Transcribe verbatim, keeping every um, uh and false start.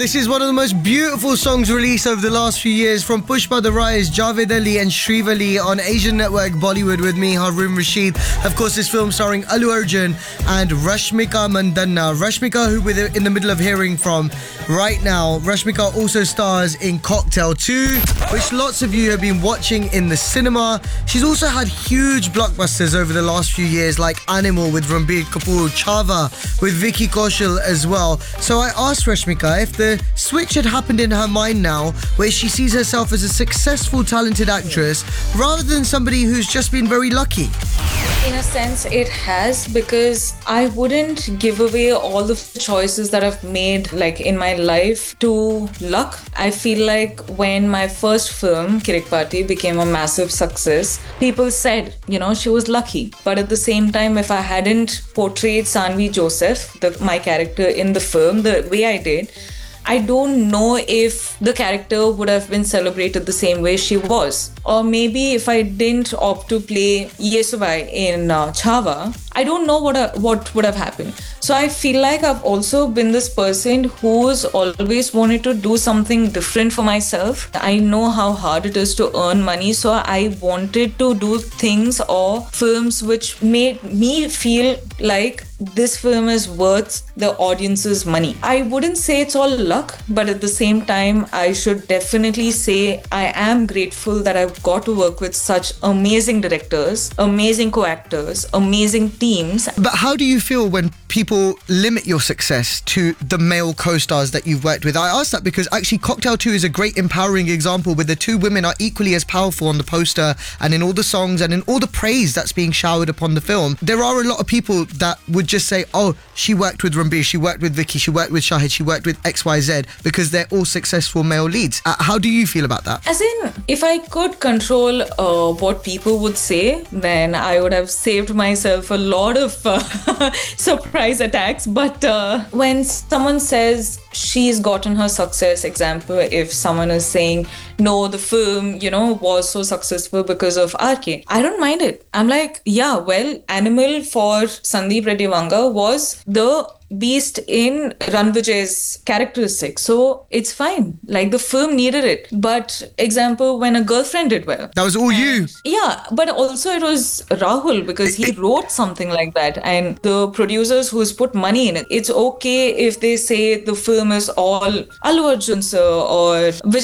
This is one of the most beautiful songs released over the last few years from Pushpa The Rise, Javed Ali and Shrivali on Asian Network Bollywood with me, Harun Rashid. Of course, this film starring Allu Arjun and Rashmika Mandanna. Rashmika, who we're in the middle of hearing from right now. Rashmika also stars in Cocktail two, which lots of you have been watching in the cinema. She's also had huge blockbusters over the last few years like Animal with Ranbir Kapoor, Chava with Vicky Kaushal as well. So I asked Rashmika if the switch had happened in her mind now, where she sees herself as a successful, talented actress rather than somebody who's just been very lucky. In a sense, it has, because I wouldn't give away all the choices that I've made like in my life to luck. I feel like when my first film, Kirik Party, became a massive success, people said, you know, she was lucky. But at the same time, if I hadn't portrayed Sanvi Joseph, the, my character in the film, the way I did, I don't know if the character would have been celebrated the same way she was. Or maybe if I didn't opt to play Yesubai in uh, Chava, I don't know what uh, what would have happened. So I feel like I've also been this person who's always wanted to do something different for myself. I know how hard it is to earn money, so I wanted to do things or films which made me feel like this film is worth the audience's money. I wouldn't say it's all luck, but at the same time, I should definitely say I am grateful that I've got to work with such amazing directors, amazing co-actors, amazing teams. But how do you feel when people limit your success to the male co-stars that you've worked with? I ask that because actually Cocktail two is a great empowering example where the two women are equally as powerful on the poster and in all the songs and in all the praise that's being showered upon the film. There are a lot of people that would just say, oh, she worked with Ranbir, she worked with Vicky, she worked with Shahid, she worked with X Y Z, because they're all successful male leads. Uh, how do you feel about that? As in, if I could control uh, what people would say, then I would have saved myself a lot of uh, surprise attacks. But uh, when someone says she's gotten her success, example, if someone is saying, no, the film, you know, was so successful because of R K, I don't mind it. I'm like, yeah, well, Animal for Sandeep Reddy Vanga was the beast in Ranvijay's characteristics. So it's fine. Like the film needed it. But example, when A Girlfriend did well. That was all and, you. Yeah, but also it was Rahul because he wrote something like that. And the producers who's put money in it. It's okay if they say the film is all Allu Arjun sir or Vijay